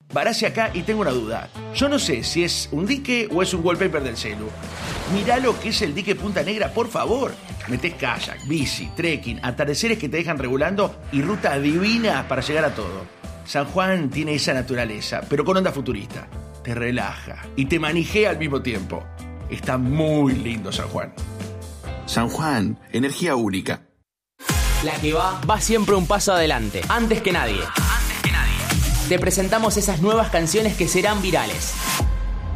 Varase acá y tengo una duda. Yo no sé si es un dique o es un wallpaper del celu. Mirá lo que es el dique Punta Negra, por favor. Metés kayak, bici, trekking, atardeceres que te dejan regulando y rutas divinas para llegar a todo. San Juan tiene esa naturaleza, pero con onda futurista. Te relaja y te manijea al mismo tiempo. Está muy lindo San Juan. San Juan, energía única. La que va siempre un paso adelante, antes que nadie. Te presentamos esas nuevas canciones que serán virales.